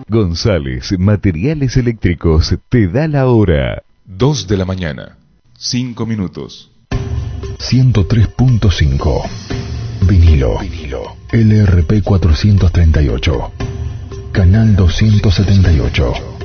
González Materiales Eléctricos te da la hora. 2 de la mañana, 5 minutos. 103.5 Vinilo. LRP 438. Canal 278.